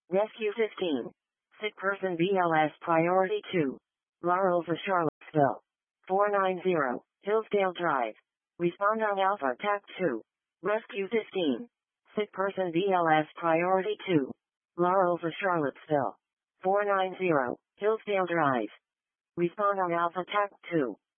Rescue 15. Sick person BLS priority 2. Laurel for Charlottesville. 490, Hillsdale Drive. Respond on Alpha TAC 2. Rescue 15. Sick person BLS priority 2. Laurel for Charlottesville. 490, Hillsdale Drive. Respond on Alpha TAC 2.